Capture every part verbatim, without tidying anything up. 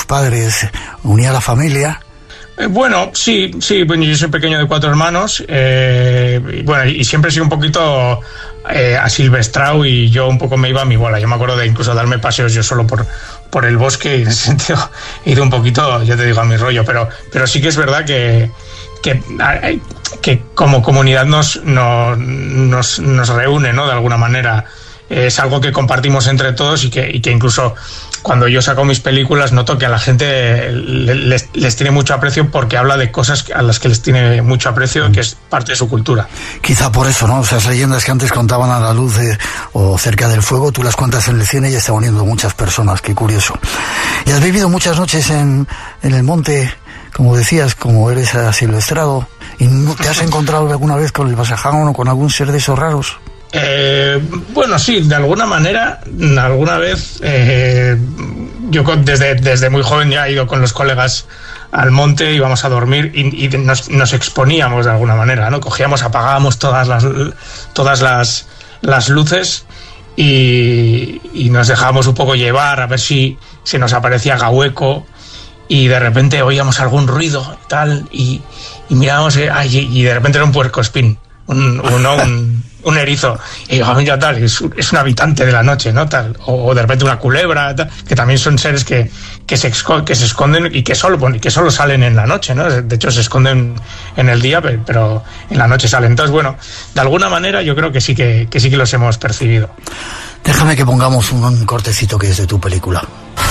padres, unía a la familia. Eh, bueno, sí, sí, bueno, yo soy pequeño de cuatro hermanos, eh, y, bueno, y siempre he sido un poquito eh, asilvestrado, y yo un poco me iba a mi bola. Yo me acuerdo de incluso darme paseos yo solo por, por el bosque, y en ese sentido he ido un poquito, yo te digo, a mi rollo, pero, pero sí que es verdad que, que, que como comunidad nos, nos, nos, nos reúne, ¿no? De alguna manera. Es algo que compartimos entre todos, y que, y que incluso cuando yo saco mis películas noto que a la gente les, les tiene mucho aprecio, porque habla de cosas a las que les tiene mucho aprecio, que es parte de su cultura. Quizá por eso, ¿no? Esas leyendas que antes contaban a la luz de, o cerca del fuego, tú las cuentas en el cine y están uniendo muchas personas. Qué curioso. Y has vivido muchas noches en, en el monte, como decías, como eres asilvestrado, y ¿no te has encontrado alguna vez con el Wasajaun o con algún ser de esos raros? Eh, bueno, sí, de alguna manera, alguna vez, eh, yo desde, desde muy joven ya he ido con los colegas al monte, íbamos a dormir y, y nos, nos exponíamos de alguna manera, ¿no? Cogíamos, apagábamos todas las, todas las, las luces y, y nos dejábamos un poco llevar a ver si se nos aparecía Gahueco, y de repente oíamos algún ruido tal, y, y mirábamos, eh, ay, y de repente era un puercoespín, un, un, un un erizo, y digo, mira, tal, es, es un habitante de la noche, ¿no? Tal, o, o de repente una culebra, tal, que también son seres que, que, se, que se esconden y que solo, bueno, que solo salen en la noche, ¿no? De hecho, se esconden en el día, pero en la noche salen. Entonces, bueno, de alguna manera yo creo que sí que, que sí que los hemos percibido. Déjame que pongamos un, un cortecito que es de tu película.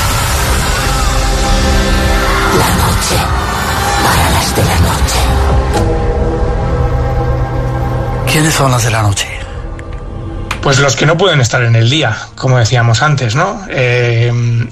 La noche, para las de la noche. ¿Quiénes son las de la noche? Pues los que no pueden estar en el día, como decíamos antes, ¿no? Eh,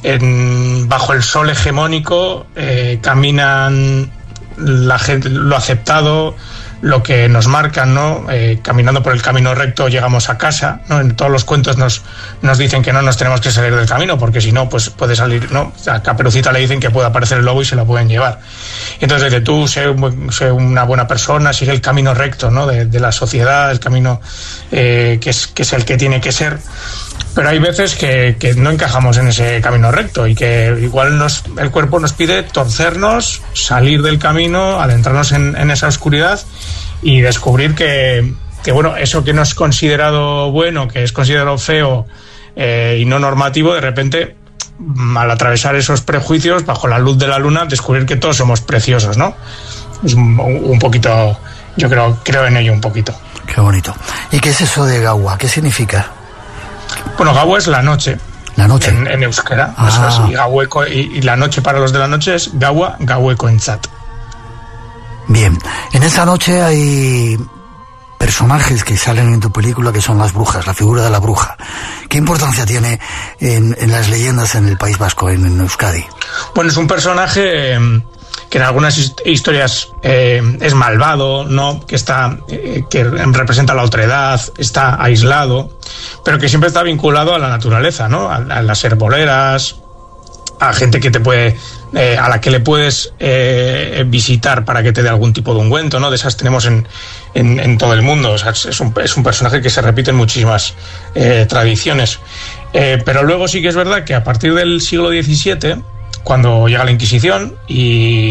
en, bajo el sol hegemónico eh, caminan la gente, lo aceptado, lo que nos marcan, ¿no? Eh, caminando por el camino recto llegamos a casa, ¿no? En todos los cuentos nos, nos dicen que no nos tenemos que salir del camino, porque si no, pues puede salir, ¿no? A Caperucita le dicen que puede aparecer el lobo y se la pueden llevar. Entonces, de tú, sé, sé una buena persona, sigue el camino recto, ¿no? De, de la sociedad, el camino eh, que, es, que es el que tiene que ser. Pero hay veces que, que no encajamos en ese camino recto, y que igual nos, el cuerpo nos pide torcernos, salir del camino, adentrarnos en, en esa oscuridad y descubrir que, que, bueno, eso que no es considerado bueno, que es considerado feo eh, y no normativo, de repente, al atravesar esos prejuicios, bajo la luz de la luna, descubrir que todos somos preciosos, ¿no? Es un, un poquito, yo creo, creo en ello un poquito. Qué bonito. ¿Y qué es eso de Gaua? ¿Qué significa? Bueno, Gaua es la noche. La noche. En, en euskera. Ah. Eso es. Y, Gahueco, y, y la noche para los de la noche es Gaua, Gahueco en Tzat. Bien. En esa noche hay personajes que salen en tu película que son las brujas, la figura de la bruja. ¿Qué importancia tiene en, en las leyendas en el País Vasco, en, en Euskadi? Bueno, es un personaje eh, que en algunas historias eh, es malvado, ¿no? Que está, eh, que representa la otredad, está aislado, pero que siempre está vinculado a la naturaleza, ¿no? A, a las herboleras, a gente que te puede, eh, a la que le puedes eh, visitar para que te dé algún tipo de ungüento, ¿no? De esas tenemos en, en, en todo el mundo. O sea, es un, es un personaje que se repite en muchísimas eh, tradiciones. Eh, pero luego sí que es verdad que a partir del siglo diecisiete, cuando llega la Inquisición y,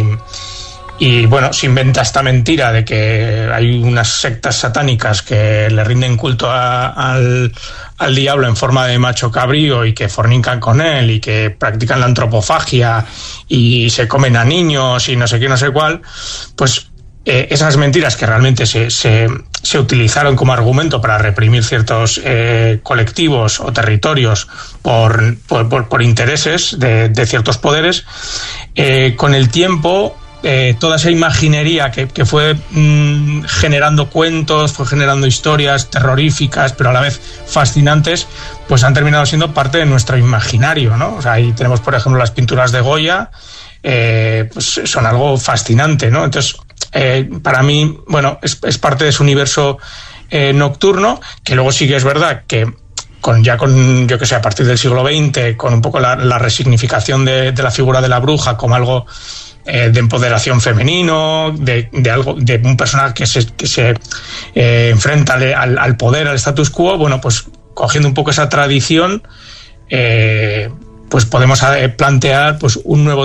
y bueno, se inventa esta mentira de que hay unas sectas satánicas que le rinden culto a, al, al diablo en forma de macho cabrío y que fornican con él y que practican la antropofagia y se comen a niños y no sé qué, no sé cuál, pues eh, esas mentiras que realmente se, se, se utilizaron como argumento para reprimir ciertos eh, colectivos o territorios por, por, por, por intereses de, de ciertos poderes, eh, con el tiempo eh, toda esa imaginería que, que fue mmm, generando cuentos, fue generando historias terroríficas, pero a la vez fascinantes, pues han terminado siendo parte de nuestro imaginario, ¿no? O sea, ahí tenemos, por ejemplo, las pinturas de Goya, eh, pues son algo fascinante, ¿no? Entonces, eh, para mí, bueno, es, es parte de su universo eh, nocturno, que luego sí que es verdad que con ya con, yo que sé, a partir del siglo veinte, con un poco la, la resignificación de, de la figura de la bruja como algo eh, de empoderación femenino, de, de algo, de un personaje que se, que se eh, enfrenta al, al poder, al status quo, bueno, pues cogiendo un poco esa tradición, eh, pues podemos plantear pues un nuevo